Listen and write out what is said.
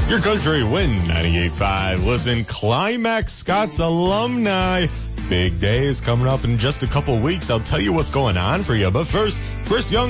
Your country win 98.5. Listen, Climax Scott's alumni. Big day is coming up in just a couple weeks. I'll tell you what's going on for you. But first, Chris Young.